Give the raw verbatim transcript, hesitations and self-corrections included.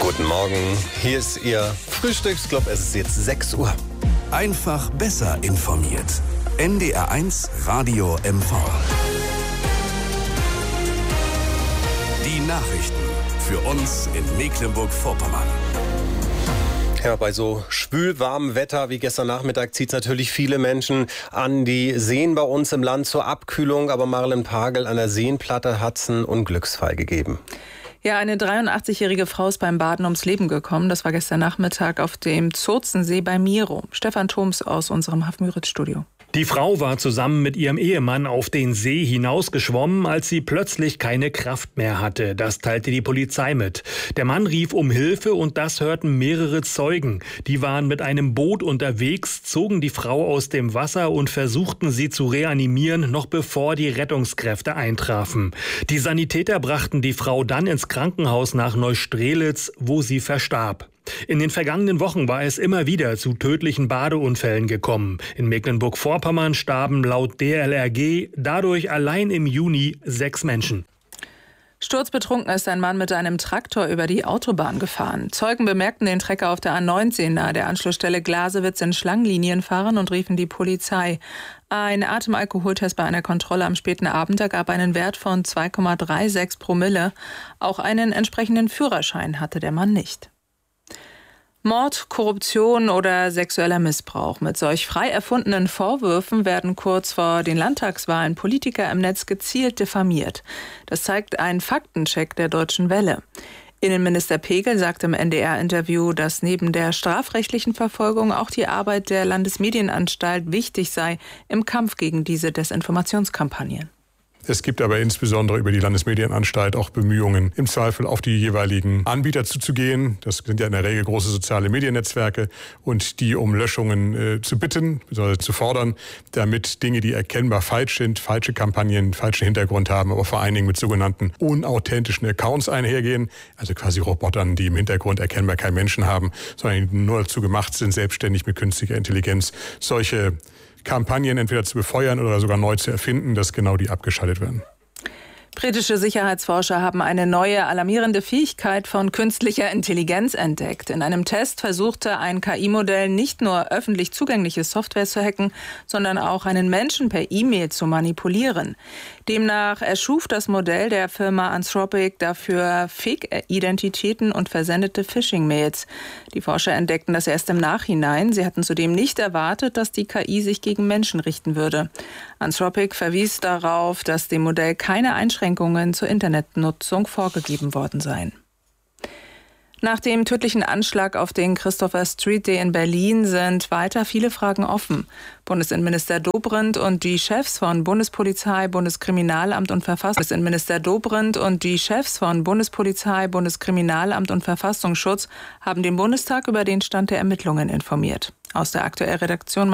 Guten Morgen, hier ist Ihr Frühstücksclub. Es ist jetzt sechs Uhr. Einfach besser informiert. N D R eins Radio M V. Die Nachrichten für uns in Mecklenburg-Vorpommern. Ja, bei so schwülwarmem Wetter wie gestern Nachmittag zieht es natürlich viele Menschen an die Seen bei uns im Land zur Abkühlung. Aber Marilyn Pagel, an der Seenplatte hat es einen Unglücksfall gegeben. Ja, eine dreiundachtzigjährige Frau ist beim Baden ums Leben gekommen. Das war gestern Nachmittag auf dem Zurzensee bei Miro. Stefan Thoms aus unserem Hafenmüritz-Studio. Die Frau war zusammen mit ihrem Ehemann auf den See hinausgeschwommen, als sie plötzlich keine Kraft mehr hatte. Das teilte die Polizei mit. Der Mann rief um Hilfe und das hörten mehrere Zeugen. Die waren mit einem Boot unterwegs, zogen die Frau aus dem Wasser und versuchten sie zu reanimieren, noch bevor die Rettungskräfte eintrafen. Die Sanitäter brachten die Frau dann ins Krankenhaus nach Neustrelitz, wo sie verstarb. In den vergangenen Wochen war es immer wieder zu tödlichen Badeunfällen gekommen. In Mecklenburg-Vorpommern starben laut D L R G dadurch allein im Juni sechs Menschen. Sturzbetrunken ist ein Mann mit einem Traktor über die Autobahn gefahren. Zeugen bemerkten den Trecker auf der A neunzehn nahe der Anschlussstelle Glasewitz in Schlangenlinien fahren und riefen die Polizei. Ein Atemalkoholtest bei einer Kontrolle am späten Abend ergab einen Wert von zwei Komma sechsunddreißig Promille. Auch einen entsprechenden Führerschein hatte der Mann nicht. Mord, Korruption oder sexueller Missbrauch. Mit solch frei erfundenen Vorwürfen werden kurz vor den Landtagswahlen Politiker im Netz gezielt diffamiert. Das zeigt ein Faktencheck der Deutschen Welle. Innenminister Pegel sagte im N D R-Interview, dass neben der strafrechtlichen Verfolgung auch die Arbeit der Landesmedienanstalt wichtig sei im Kampf gegen diese Desinformationskampagnen. Es gibt aber insbesondere über die Landesmedienanstalt auch Bemühungen, im Zweifel auf die jeweiligen Anbieter zuzugehen. Das sind ja in der Regel große soziale Mediennetzwerke und die um Löschungen äh, zu bitten, bzw. zu fordern, damit Dinge, die erkennbar falsch sind, falsche Kampagnen, falschen Hintergrund haben, aber vor allen Dingen mit sogenannten unauthentischen Accounts einhergehen, also quasi Robotern, die im Hintergrund erkennbar keinen Menschen haben, sondern nur dazu gemacht sind, selbstständig mit künstlicher Intelligenz solche Kampagnen entweder zu befeuern oder sogar neu zu erfinden, dass genau die abgeschaltet werden. Britische Sicherheitsforscher haben eine neue alarmierende Fähigkeit von künstlicher Intelligenz entdeckt. In einem Test versuchte ein K I-Modell nicht nur öffentlich zugängliche Software zu hacken, sondern auch einen Menschen per E-Mail zu manipulieren. Demnach erschuf das Modell der Firma Anthropic dafür Fake-Identitäten und versendete Phishing-Mails. Die Forscher entdeckten das erst im Nachhinein. Sie hatten zudem nicht erwartet, dass die K I sich gegen Menschen richten würde. Anthropic verwies darauf, dass dem Modell keine Einschränkungen zur Internetnutzung vorgegeben worden seien. Nach dem tödlichen Anschlag auf den Christopher Street Day in Berlin sind weiter viele Fragen offen. Bundesinnenminister Dobrindt und die Chefs von Bundespolizei, Bundeskriminalamt und Verfassungsschutz, Bundesinnenminister Dobrindt und die Chefs von Bundespolizei, Bundeskriminalamt und Verfassungsschutz haben den Bundestag über den Stand der Ermittlungen informiert. Aus der Aktuell Redaktion